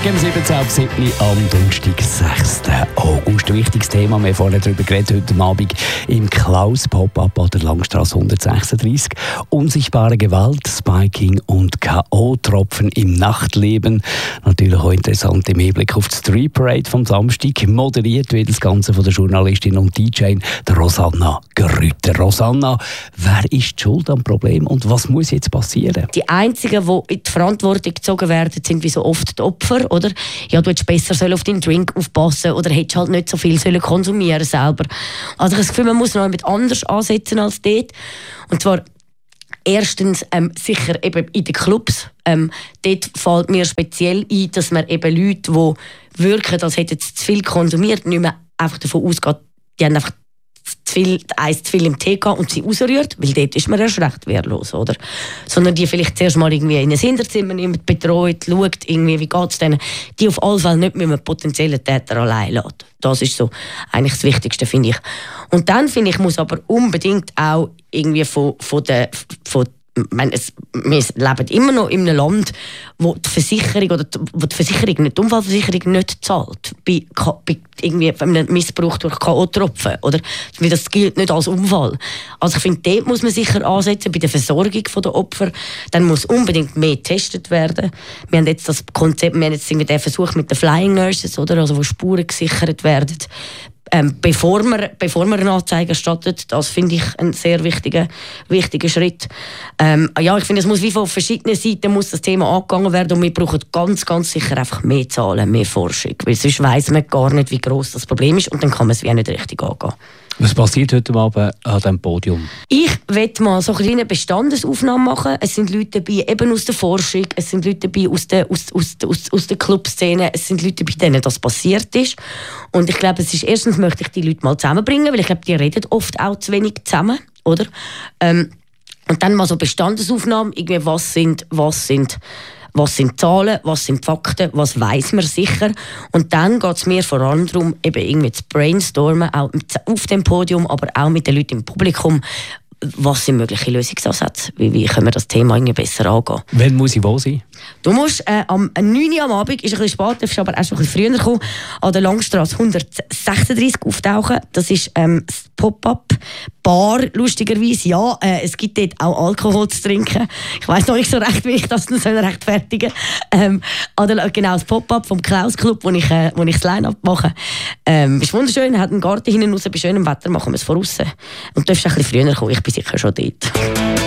Morgen um 17.07 am Donnerstag, 6. August. Ein wichtiges Thema. Wir haben vorhin darüber geredet, heute Abend im Klaus Pop-Up an der Langstrasse 136. Unsichtbare Gewalt, Spiking und K.O.-Tropfen im Nachtleben. Natürlich auch interessant im Hinblick auf die Street Parade vom Samstag. Moderiert wird das Ganze von der Journalistin und DJ der Rosanna Grüter. Rosanna, wer ist die Schuld am Problem und was muss jetzt passieren? Die Einzigen, die in die Verantwortung gezogen werden, sind wie so oft die Opfer, oder? Ja, du hättest besser auf deinen Drink aufpassen oder hättest halt nicht so viel konsumieren selber. Also ich habe das Gefühl, man muss noch etwas anders ansetzen als dort. Und zwar erstens sicher eben in den Clubs. Dort fällt mir speziell ein, dass man eben Leute, die wirken, als hätten sie zu viel konsumiert, nicht mehr einfach davon ausgeht, die haben einfach zu viel im Tee gehabt und sie rausrührt, weil dort ist man erst recht wehrlos, oder? Sondern die vielleicht zuerst mal irgendwie in ein Hinterzimmer nimmt, betreut, schaut, irgendwie, wie geht es denen, die auf alle Fälle nicht mit einem potenziellen Täter allein lässt. Das ist so eigentlich das Wichtigste, finde ich. Und dann, finde ich, muss aber unbedingt auch irgendwie wir leben immer noch in einem Land, wo die Versicherung die Unfallversicherung nicht zahlt. Bei irgendwie einem Missbrauch durch K.O.-Tropfen. Oder? Das gilt nicht als Unfall. Also ich finde, dort muss man sicher ansetzen, bei der Versorgung der Opfer. Dann muss unbedingt mehr getestet werden. Wir haben jetzt das Konzept, wir haben jetzt irgendwie den Versuch mit den Flying Nurses, oder? Also wo Spuren gesichert werden. Bevor man eine Anzeige erstattet, das finde ich einen sehr wichtigen Schritt. Ich finde, es muss wie von verschiedenen Seiten muss das Thema angegangen werden und wir brauchen ganz, ganz sicher einfach mehr Zahlen, mehr Forschung, weil sonst weiss man gar nicht, wie gross das Problem ist und dann kann man es wie auch nicht richtig angehen. Was passiert heute Abend an diesem Podium? Ich möchte mal so eine Bestandesaufnahme machen. Es sind Leute dabei, eben aus der Forschung, es sind Leute dabei aus der Clubszene, es sind Leute dabei, denen das passiert ist. Und ich glaube, erstens möchte ich die Leute mal zusammenbringen, weil ich glaube, die reden oft auch zu wenig zusammen, oder? Und dann mal so Bestandesaufnahmen, irgendwie was sind Zahlen, was sind Fakten, was weiss man sicher. Und dann geht es mir vor allem darum, eben irgendwie zu brainstormen, auch auf dem Podium, aber auch mit den Leuten im Publikum. Was sind mögliche Lösungsansätze? Wie können wir das Thema irgendwie besser angehen? Wann muss ich wo sein? Du musst am 9 Uhr am Abend, ist ein bisschen spät, darfst aber erst ein bisschen früher kommen, an der Langstrasse 136 auftauchen. Das ist das Pop-Up-Bar, lustigerweise. Ja, es gibt dort auch Alkohol zu trinken. Ich weiss noch nicht so recht, wie ich das noch rechtfertigen soll. Genau, das Pop-Up vom Klaus Club, wo ich das Line-Up mache. Ist wunderschön, hat einen Garten hinten raus, bei schönem Wetter machen wir es von außen. Und du darfst ein bisschen früher kommen, ich bin sicher schon dort.